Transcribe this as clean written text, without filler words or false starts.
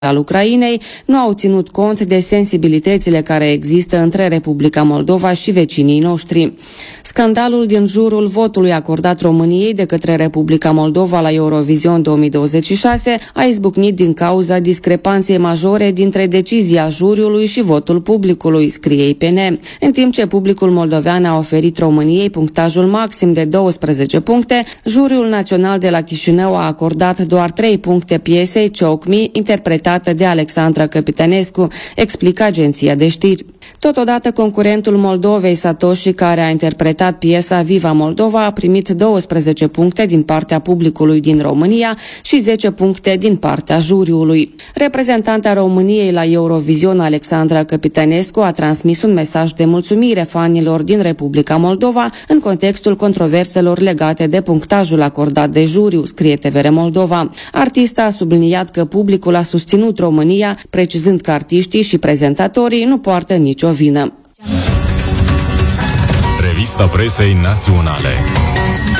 al Ucrainei nu au ținut cont de sensibilitățile care există între Republica Moldova și vecinii noștri. Scandalul din jurul votului acordat României de către Republica Moldova la Eurovision 2026 a izbucnit din cauza discrepanței majore dintre decizia juriului și votul publicului, scrie IPN. În timp ce publicul moldovean a oferit României punctajul maxim de 12 puncte, juriul național de la Chișinău a acordat doar 3 puncte piesei Choke Me, interpretată de Alexandra Căpitanescu, explică agenția de știri. Totodată, concurentul Moldovei, Satoshi, care a interpretat piesa Viva Moldova, a primit 12 puncte din partea publicului din România și 10 puncte din partea juriului. Reprezentanta României la Eurovision, Alexandra Căpitanescu, a transmis un mesaj de mulțumire fanilor din Republica Moldova în contextul controverselor legate de punctajul acordat de juriu, scrie TVR Moldova. Artista a subliniat că publicul a susținut România, precizând că artiștii și prezentatorii nu poartă nicio vină. Revista Presei Naționale.